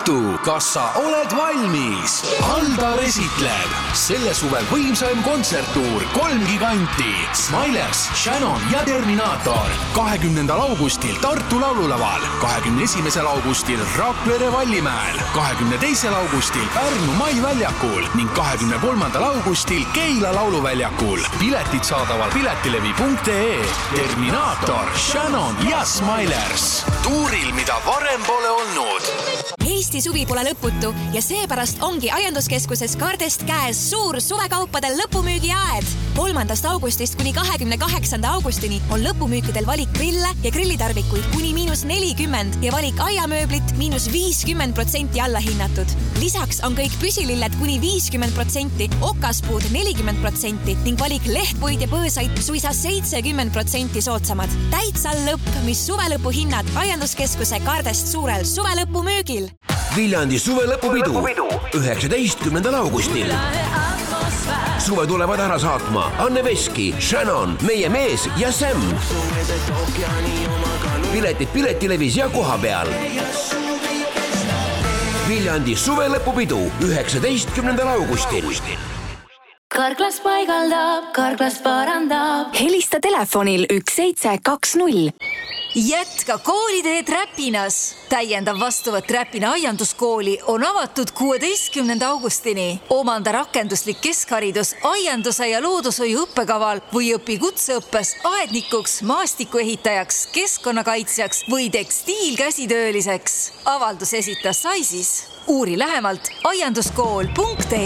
Tartu, kas sa oled valmis? Aldar esitleb selle suve võimsaim kontserttuur 3 giganti Smilers, Shannon ja Terminaator 20. augustil Tartu laululaval, 21. augustil Rakvere Vallimäel, 22. augustil Pärnu Mai väljakul ning 23. augustil Keila lauluväljakul. Piletid saadaval piletilevi.ee. Terminaator, Shannon ja Smilers. Tuuril, mida varem pole olnud. Eesti suvi pole lõputu ja seepärast ongi Aianduskeskuses Kardest käes suur suvekaupade lõpumüügi aed. 3. augustist kuni 28. augustini on lõpumüükidel valik grille ja grillitarvikuid kuni -40% ja valik aiamööblit -50% allahinnatud. Lisaks on kõik püsililled kuni 50%, okaspuud 40% ning valik lehtpuid ja põõsaid suisa 70% soodsamad. Täitsa lõpp, mis suvelõpu hinnad Aianduskeskuse Kardest suurel suvelõpumüügil. Viljandi suvelõpupidu 19. augustil. Suve tulevad ära saatma Anne Veski, Shannon, Meie mees ja Sam. Piletid piletilevis ja koha peal. Viljandi suvelõpupidu 19. augustil. Karklas paigaldab, Karklas parandab. Helista telefonil 1720. Jätka koolitee Räpinas. Täiendav vastuvõtt Räpina aianduskooli on avatud 16. augustini. Omanda rakenduslik keskharidus aianduse ja loodushoiu õppekaval või õpi kutseõppes aednikuks, maastikuehitajaks, keskkonnakaitsjaks või tekstiilkäsitööliseks. Avaldus esitas Saisis. Uuri lähemalt aianduskool.ee.